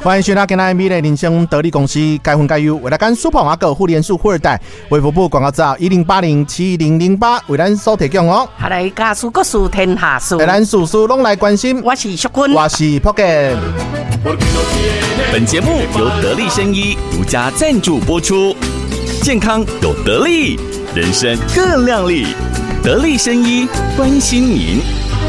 欢迎选择跟咱美丽人生得力公司该分该优，为了跟苏鹏阿哥互联数富二代卫福部广告资料10807008为咱所提供哦。 下来家事各事天下事， 咱事事拢来关心。 我是淑君， 我是 Pocket。 本节目由得力生医独家赞助播出，健康有得力，人生更亮丽。得力生医关心您。